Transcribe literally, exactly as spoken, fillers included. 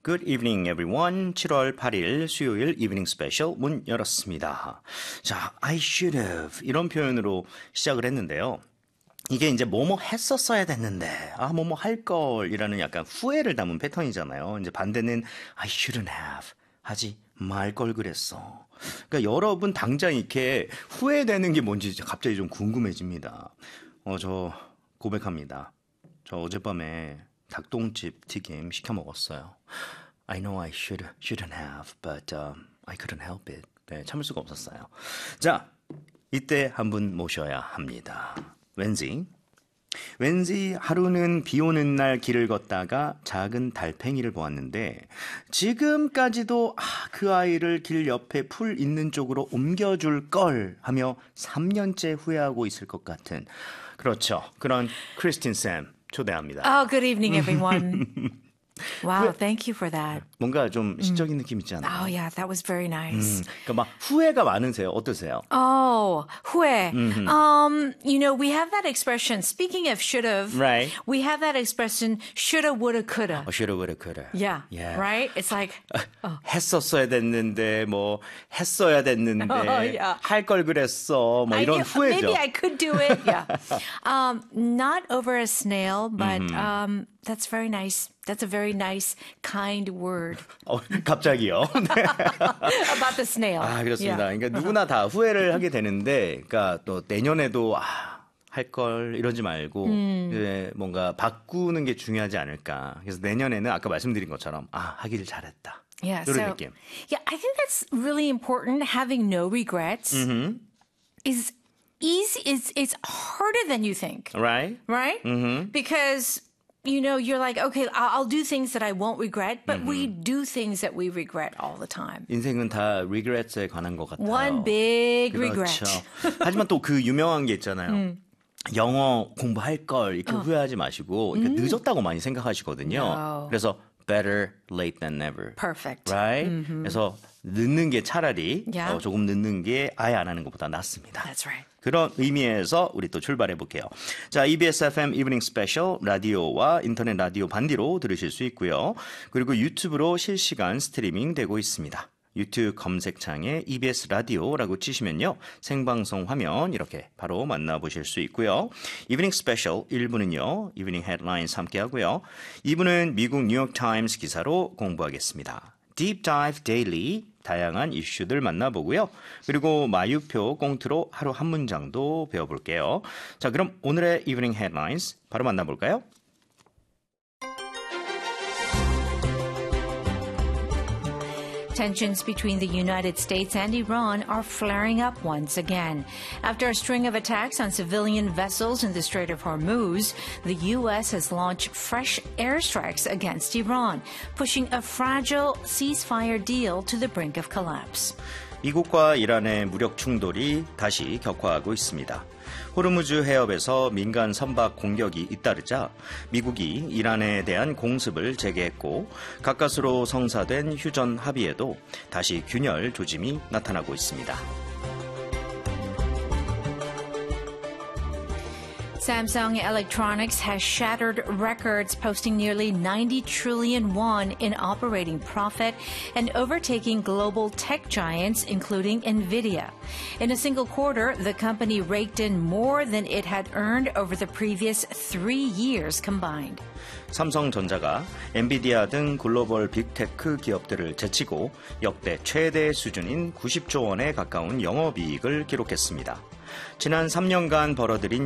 Good evening, everyone. 칠월 팔일 수요일 이브닝 스페셜 문 열었습니다. 자, I should have 이런 표현으로 시작을 했는데요. 이게 이제 뭐뭐 했었어야 됐는데, 아, 뭐뭐 할 걸이라는 약간 후회를 담은 패턴이잖아요. 이제 반대는 I shouldn't have 하지 말 걸 그랬어. 그러니까 여러분 당장 이렇게 후회되는 게 뭔지 갑자기 좀 궁금해집니다. 어, 저 고백합니다. 저 어젯밤에 닭똥집 튀김 시켜 먹었어요. I know I should, shouldn't have, but um, I couldn't help it. 네, 참을 수가 없었어요. 자, 이때 한 분 모셔야 합니다. 왠지, 왠지 하루는 비 오는 날 길을 걷다가 작은 달팽이를 보았는데 지금까지도 아, 그 아이를 길 옆에 풀 있는 쪽으로 옮겨줄 걸 하며 삼 년째 후회하고 있을 것 같은 그렇죠. 그런 크리스틴 쌤 초대합니다. Oh, good evening, everyone. Wow, thank you for that. 뭔가 좀 시적인 느낌 있지 않아요? Oh, yeah, that was very nice. 음, 그러니까 막 후회가 많으세요? 어떠세요? Oh, 후회. Mm-hmm. Um, you know, we have that expression. Speaking of should have, right? We have that expression shoulda, woulda, coulda. Oh, shoulda, woulda, coulda. Yeah, yeah. right? It's like oh. 했었어야 됐는데 뭐 했어야 됐는데 oh, yeah. 할 걸 그랬어. 뭐 이런 I, 후회죠. Maybe I could do it. Yeah. um, not over a snail, but mm-hmm. um, that's very nice. That's a very nice, kind word. 어, 갑자기요. 네. About the snail. 아, 그렇습니다. Yeah. 그러니까 누구나 다 후회를 하게 되는데, 그러니까 또 내년에도 아, 할 걸 이러지 말고 음. 이제 뭔가 바꾸는 게 중요하지 않을까. 그래서 내년에는 아까 말씀드린 것처럼 아, 하기를 잘했다. Yeah, 이런 so, 느낌. Yeah, I think that's really important. Having no regrets mm-hmm. is easy. It's it's harder than you think. Right. Right. Mm-hmm. Because you know, you're like, okay, I'll do things that I won't regret, but mm-hmm. we do things that we regret all the time. 인생은 다 regrets에 관한 것 같아요. One big 그렇죠. regret. 하지만 또 그 유명한 게 있잖아요. 음. 영어 공부할 걸 이렇게 어. 후회하지 마시고 그러니까 음. 늦었다고 많이 생각하시거든요. No. 그래서 better late than never. Perfect. Right? Mm-hmm. 그래서 늦는 게 차라리 yeah. 어, 조금 늦는 게 아예 안 하는 것보다 낫습니다. That's right. 그런 의미에서 우리 또 출발해 볼게요. 자, 이비에스 에프엠 이브닝 스페셜 라디오와 인터넷 라디오 반디로 들으실 수 있고요. 그리고 유튜브로 실시간 스트리밍 되고 있습니다. 유튜브 검색창에 이비에스 라디오라고 치시면요. 생방송 화면 이렇게 바로 만나보실 수 있고요. 이브닝 스페셜 일 부는요. 이브닝 헤드라인스 함께 하고요. 이 부는 미국 뉴욕타임스 기사로 공부하겠습니다. Deep Dive Daily 다양한 이슈들 만나보고요. 그리고 마유표 꽁트로 하루 한 문장도 배워볼게요. 자, 그럼 오늘의 이브닝 헤드라인스 바로 만나볼까요? Tensions between the United States and Iran are flaring up once again. After a string of attacks on civilian vessels in the Strait of Hormuz, the U S has launched fresh airstrikes against Iran, pushing a fragile ceasefire deal to the brink of collapse. 미국과 이란의 무력 충돌이 다시 격화하고 있습니다. 호르무즈 해협에서 민간 선박 공격이 잇따르자 미국이 이란에 대한 공습을 재개했고 가까스로 성사된 휴전 합의에도 다시 균열 조짐이 나타나고 있습니다. Samsung Electronics has shattered records, posting nearly ninety trillion won in operating profit and overtaking global tech giants, including Nvidia. In a single quarter, the company raked in more than it had earned over the previous three years combined. 삼성전자가 엔비디아 등 글로벌 빅테크 기업들을 제치고 역대 최대 수준인 구십조 원에 가까운 영업이익을 기록했습니다. 지난 삼 년간 벌어들인